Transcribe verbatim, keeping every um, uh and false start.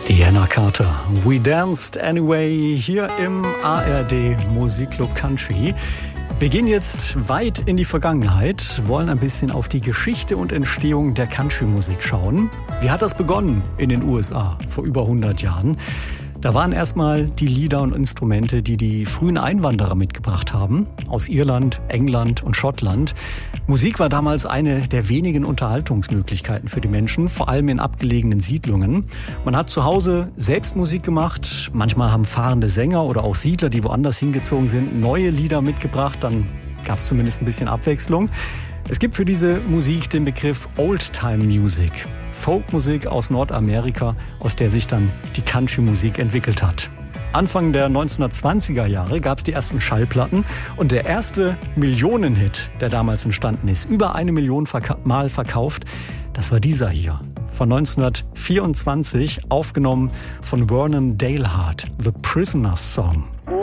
Diana Carter, We Danced Anyway, hier im A R D Musikclub Country. Wir gehen jetzt weit in die Vergangenheit, wollen ein bisschen auf die Geschichte und Entstehung der Country-Musik schauen. Wie hat das begonnen in den U S A vor über hundert Jahren? Da waren erstmal die Lieder und Instrumente, die die frühen Einwanderer mitgebracht haben, aus Irland, England und Schottland. Musik war damals eine der wenigen Unterhaltungsmöglichkeiten für die Menschen, vor allem in abgelegenen Siedlungen. Man hat zu Hause selbst Musik gemacht, manchmal haben fahrende Sänger oder auch Siedler, die woanders hingezogen sind, neue Lieder mitgebracht, dann gab es zumindest ein bisschen Abwechslung. Es gibt für diese Musik den Begriff Old-Time Music. Folkmusik aus Nordamerika, aus der sich dann die Country-Musik entwickelt hat. Anfang der neunzehnhundertzwanziger Jahre gab es die ersten Schallplatten und der erste Millionenhit, der damals entstanden ist, über eine Million verka- Mal verkauft, das war dieser hier, von neunzehnhundertvierundzwanzig, aufgenommen von Vernon Dalhart, The Prisoner's Song.